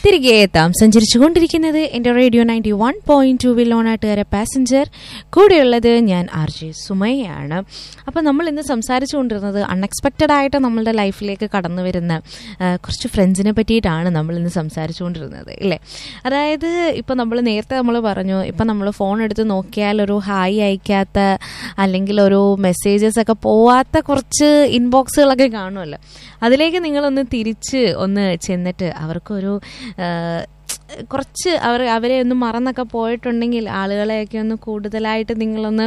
തിരികെ എത്താം. സഞ്ചരിച്ചുകൊണ്ടിരിക്കുന്നത് എൻ്റെ റേഡിയോ 91.2 ഓണാട്ടുകാര പാസഞ്ചർ. കൂടെയുള്ളത് ഞാൻ RJ സുമയ്യാണ്. അപ്പോൾ നമ്മൾ ഇന്ന് സംസാരിച്ചുകൊണ്ടിരുന്നത് അൺഎക്സ്പെക്റ്റഡ് ആയിട്ട് നമ്മളുടെ ലൈഫിലേക്ക് കടന്നു വരുന്ന കുറച്ച് ഫ്രണ്ട്സിനെ പറ്റിയിട്ടാണ് നമ്മൾ ഇന്ന് സംസാരിച്ചുകൊണ്ടിരുന്നത്, ഇല്ലേ? അതായത് ഇപ്പോൾ നേരത്തെ നമ്മൾ പറഞ്ഞു, ഇപ്പം നമ്മൾ ഫോൺ എടുത്ത് നോക്കിയാൽ ഒരു ഹായ് അയക്കാത്ത അല്ലെങ്കിൽ ഒരു മെസ്സേജസ് ഒക്കെ പോവാത്ത കുറച്ച് ഇൻബോക്സുകളൊക്കെ കാണുമല്ലോ. അതിലേക്ക് നിങ്ങളൊന്ന് തിരിച്ച് ഒന്ന് ചെന്നിട്ട് അവർക്കൊരു കുറച്ച് അവരെ ഒന്ന് മറന്നൊക്കെ പോയിട്ടുണ്ടെങ്കിൽ ആളുകളെയൊക്കെ ഒന്ന് കൂടുതലായിട്ട് നിങ്ങളൊന്ന്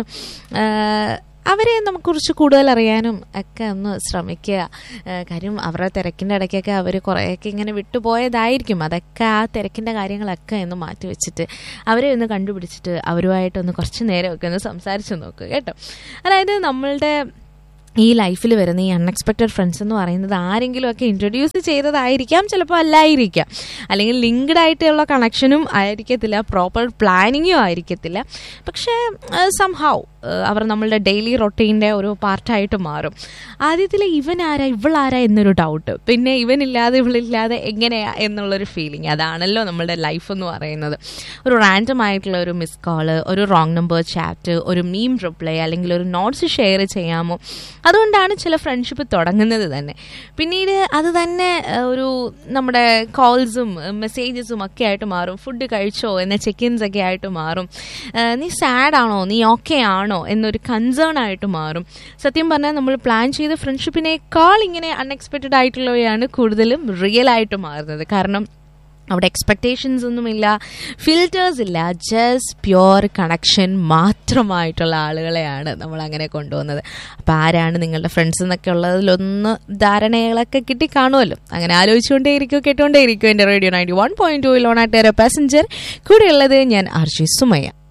അവരെ നമുക്ക് കുറിച്ച് കൂടുതൽ അറിയാനും ഒക്കെ ഒന്ന് ശ്രമിക്കുക. കാര്യം അവരുടെ തിരക്കിൻ്റെ ഇടയ്ക്കൊക്കെ അവർ കുറേയൊക്കെ ഇങ്ങനെ വിട്ടുപോയതായിരിക്കും. അതൊക്കെ ആ തിരക്കിൻ്റെ കാര്യങ്ങളൊക്കെ ഒന്ന് മാറ്റി വെച്ചിട്ട് അവരെ ഒന്ന് കണ്ടുപിടിച്ചിട്ട് അവരുമായിട്ടൊന്ന് കുറച്ച് നേരമൊക്കെ ഒന്ന് സംസാരിച്ച് നോക്കുക കേട്ടോ. അതായത് നമ്മളുടെ ഈ ലൈഫിൽ വരുന്ന ഈ അൺഎക്സ്പെക്റ്റഡ് ഫ്രണ്ട്സ് എന്ന് പറയുന്നത് ആരെങ്കിലുമൊക്കെ ഇൻട്രൊഡ്യൂസ് ചെയ്തതായിരിക്കാം, ചിലപ്പോൾ അല്ലായിരിക്കാം, അല്ലെങ്കിൽ ലിങ്ക്ഡ് ആയിട്ടുള്ള കണക്ഷനും ആയിരിക്കത്തില്ല, പ്രോപ്പർ പ്ലാനിങ്ങും ആയിരിക്കത്തില്ല. പക്ഷേ സംഹൗ അവർ നമ്മളുടെ ഡെയിലി റൊട്ടീൻ്റെ ഒരു പാർട്ടായിട്ട് മാറും. ആദ്യത്തിൽ ഇവനാരാ ഇവളാരാ എന്നൊരു ഡൗട്ട്, പിന്നെ ഇവനില്ലാതെ ഇവളില്ലാതെ എങ്ങനെയാ എന്നുള്ളൊരു ഫീലിംഗ്. അതാണല്ലോ നമ്മളുടെ ലൈഫ് എന്ന് പറയുന്നത്. ഒരു റാൻഡം ആയിട്ടുള്ള ഒരു മിസ് കോള്, ഒരു റോങ് നമ്പർ ചാറ്റ്, ഒരു മീം റിപ്ലൈ, അല്ലെങ്കിൽ ഒരു നോട്ട്സ് ഷെയർ ചെയ്യാമോ, അതുകൊണ്ടാണ് ചില ഫ്രണ്ട്ഷിപ്പ് തുടങ്ങുന്നത് തന്നെ. പിന്നീട് അത് തന്നെ ഒരു നമ്മുടെ കോൾസും മെസ്സേജസും ഒക്കെ ആയിട്ട് മാറും. ഫുഡ് കഴിച്ചോ എന്ന ചെക്കിൻസ് ഒക്കെ ആയിട്ട് മാറും. നീ സാഡ് ആണോ, നീ ഓക്കെ ആണോ എന്നൊരു കൺസേൺ ആയിട്ട് മാറും. സത്യം പറഞ്ഞാൽ നമ്മൾ പ്ലാൻ ചെയ്ത ഫ്രണ്ട്ഷിപ്പിനേക്കാൾ ഇങ്ങനെ അൺഎക്സ്പെക്റ്റഡ് ആയിട്ടുള്ളവയാണ് കൂടുതലും റിയൽ ആയിട്ട് മാറുന്നത്. കാരണം അവിടെ എക്സ്പെക്റ്റേഷൻസ് ഒന്നുമില്ല, ഫിൽറ്റേഴ്സ് ഇല്ല, ജസ്റ്റ് പ്യുവർ കണക്ഷൻ മാത്രമായിട്ടുള്ള ആളുകളെയാണ് നമ്മൾ അങ്ങനെ കൊണ്ടുപോകുന്നത്. അപ്പോൾ ആരാണ് നിങ്ങളുടെ ഫ്രണ്ട്സ് എന്നൊക്കെ ഉള്ളതിലൊന്ന് ധാരണകളൊക്കെ കിട്ടി കാണുമല്ലോ. അങ്ങനെ ആലോചിച്ചുകൊണ്ടേയിരിക്കും, കേട്ടുകൊണ്ടേയിരിക്കും. എൻ്റെ റേഡിയോ 91.2 ഓണാട്ടുകാര പാസഞ്ചർ. കൂടെയുള്ളത് ഞാൻ RJ സുമയ്യ.